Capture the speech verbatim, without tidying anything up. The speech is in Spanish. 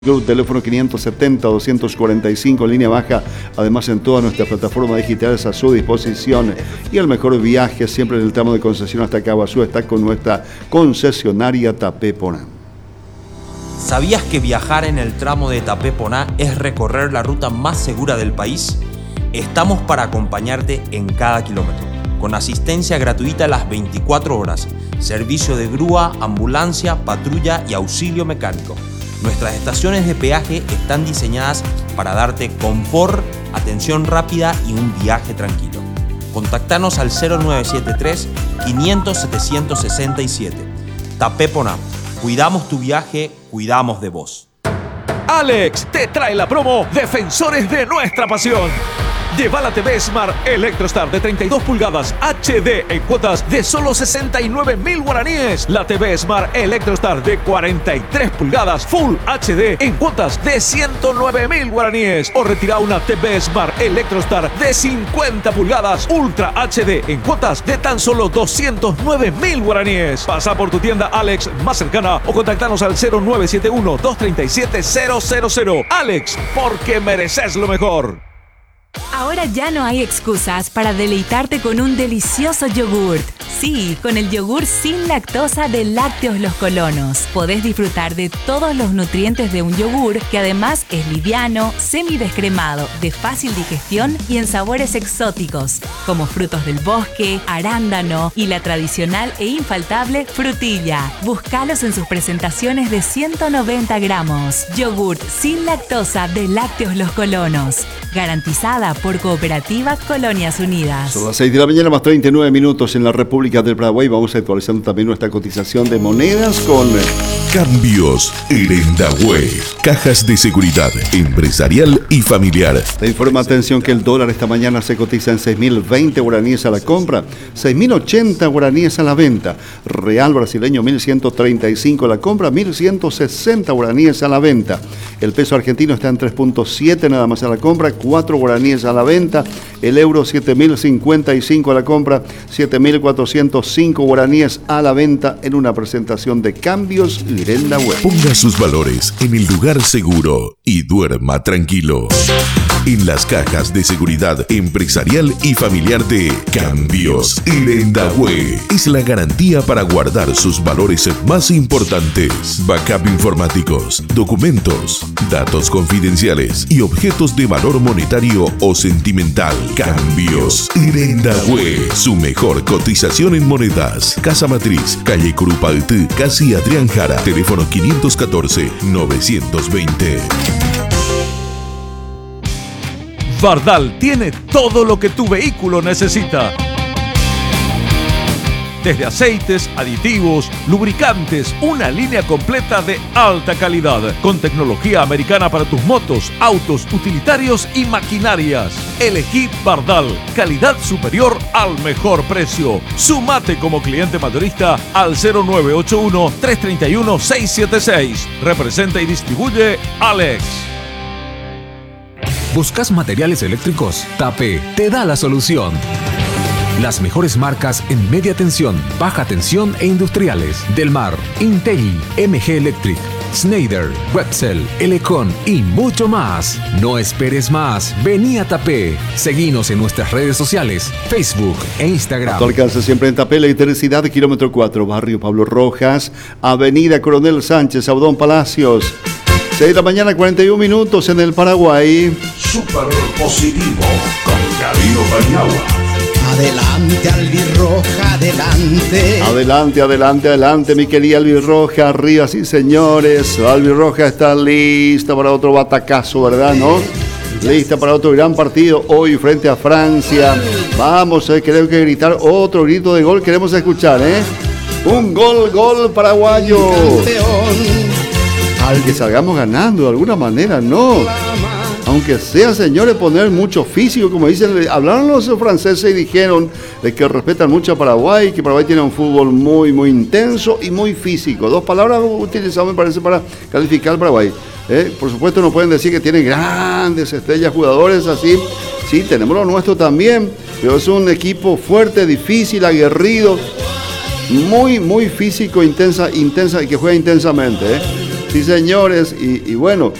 Club, teléfono quinientos setenta, doscientos cuarenta y cinco, línea baja, además en todas nuestras plataformas digitales a su disposición. Y el mejor viaje siempre en el tramo de concesión hasta Caguazú está con nuestra concesionaria Tapé-Poná. ¿Sabías que viajar en el tramo de Tapé-Poná es recorrer la ruta más segura del país? Estamos para acompañarte en cada kilómetro, con asistencia gratuita las veinticuatro horas, servicio de grúa, ambulancia, patrulla y auxilio mecánico. Nuestras estaciones de peaje están diseñadas para darte confort, atención rápida y un viaje tranquilo. Contactanos al cero nueve siete tres, quinientos, setecientos sesenta y siete. Tapé-Poná. Cuidamos tu viaje, cuidamos de vos. Alex te trae la promo Defensores de nuestra pasión. Lleva la T V Smart Electrostar de treinta y dos pulgadas H D en cuotas de solo sesenta y nueve mil guaraníes. La T V Smart Electrostar de cuarenta y tres pulgadas Full H D en cuotas de ciento nueve mil guaraníes. O retira una T V Smart Electrostar de cincuenta pulgadas Ultra H D en cuotas de tan solo doscientos nueve mil guaraníes. Pasa por tu tienda Alex más cercana o contactanos al cero nueve siete uno, dos tres siete, cero cero cero. Alex, porque mereces lo mejor. Ahora ya no hay excusas para deleitarte con un delicioso yogurt. Sí, con el yogur sin lactosa de Lácteos Los Colonos. Podés disfrutar de todos los nutrientes de un yogur que además es liviano, semidescremado, de fácil digestión y en sabores exóticos, como frutos del bosque, arándano y la tradicional e infaltable frutilla. Búscalos en sus presentaciones de ciento noventa gramos. Yogurt sin lactosa de Lácteos Los Colonos. Garantizada por Cooperativa Colonias Unidas. Son las seis de la mañana más treinta y nueve minutos en la República del Paraguay. Vamos actualizando también nuestra cotización de monedas con Cambios Irendahue. Cajas de seguridad empresarial y familiar. Te informa, atención, que el dólar esta mañana se cotiza en seis mil veinte guaraníes a la compra, seis mil ochenta guaraníes a la venta. Real brasileño mil ciento treinta y cinco a la compra, mil ciento sesenta guaraníes a la venta. El peso argentino está en tres punto siete nada más a la compra, cuatro guaraníes a la venta. El euro siete mil cincuenta y cinco a la compra, siete mil cuatrocientos cinco guaraníes a la venta en una presentación de Cambios Irendahue. Ponga sus valores en el lugar seguro y duerma tranquilo. En las cajas de seguridad empresarial y familiar de Cambios Irendahue es la garantía para guardar sus valores más importantes. Backup informáticos, documentos, datos confidenciales y objetos de valor monetario o sentimental. Cambios Irendahue, su mejor cotización en monedas. Casa Matriz, calle Curupaltí, casi Adrián Jara. Teléfono quinientos catorce, novecientos veinte. Bardal tiene todo lo que tu vehículo necesita. Desde aceites, aditivos, lubricantes, una línea completa de alta calidad, con tecnología americana para tus motos, autos, utilitarios y maquinarias. Elegí Bardal, calidad superior al mejor precio. Sumate como cliente mayorista al cero nueve ocho uno, tres tres uno, seis siete seis. Representa y distribuye Alex. ¿Buscas materiales eléctricos? Tapé te da la solución. Las mejores marcas en media tensión, baja tensión e industriales. Delmar, Intel, M G Electric, Schneider, Wetzel, Elecon y mucho más. No esperes más. Vení a Tapé. Seguinos en nuestras redes sociales, Facebook e Instagram. Tu alcance siempre en Tapé, electricidad, kilómetro cuatro, barrio Pablo Rojas, avenida Coronel Sánchez, Audón Palacios. seis de la mañana, cuarenta y un minutos en el Paraguay. Super positivo con Gabino Paniagua. Adelante, albirroja, adelante. Adelante, adelante, adelante, mi querida albirroja. Arriba, sí, señores. Albirroja está lista para otro batacazo, ¿verdad, no? Lista para otro gran partido hoy frente a Francia. Vamos, eh, queremos que gritar otro grito de gol. Queremos escuchar, ¿eh? Un gol, gol paraguayo. Al que salgamos ganando de alguna manera, no. Aunque sea, señores, poner mucho físico, como dicen, hablaron los franceses y dijeron de que respetan mucho a Paraguay, que Paraguay tiene un fútbol muy, muy intenso y muy físico. Dos palabras utilizamos, me parece, para calificar al Paraguay. Eh, por supuesto, no pueden decir que tiene grandes estrellas, jugadores así. Sí, tenemos lo nuestro también, pero es un equipo fuerte, difícil, aguerrido, muy, muy físico, intensa, intensa, y que juega intensamente, ¿eh? Sí, señores, y, y bueno,